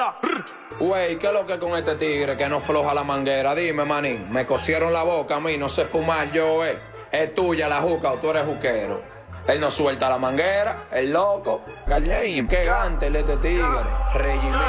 Mira. Güey, ¿qué es lo que con este tigre que no floja la manguera? Dime, manín, me cosieron la boca a mí, no sé fumar yo, Es tuya la juca o tú eres juquero. Él no suelta la manguera, el loco. Gallín, qué gante este tigre.